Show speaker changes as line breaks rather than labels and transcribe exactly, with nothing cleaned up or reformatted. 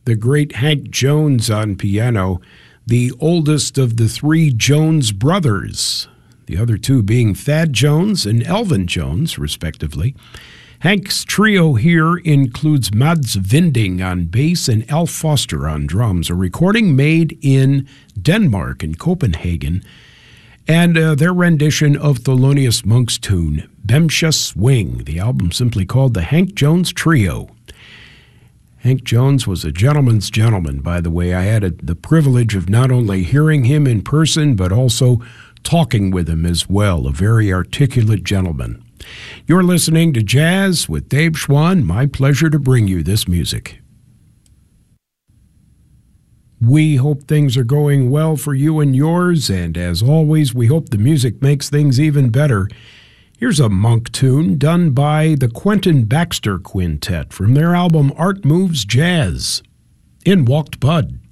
the great Hank Jones on piano, the oldest of the three Jones brothers, the other two being Thad Jones and Elvin Jones, respectively. Hank's trio here includes Mads Vinding on bass and Al Foster on drums, a recording made in Denmark, in Copenhagen, and uh, their rendition of Thelonious Monk's tune, Bemsha Swing, the album simply called the Hank Jones Trio. Hank Jones was a gentleman's gentleman, by the way. I had a, the privilege of not only hearing him in person, but also talking with him as well, a very articulate gentleman. You're listening to Jazz with Dave Schwann. My pleasure to bring you this music. We hope things are going well for you and yours, and as always, we hope the music makes things even better. Here's a Monk tune done by the Quentin Baxter Quintet from their album Art Moves Jazz. In walked Bud.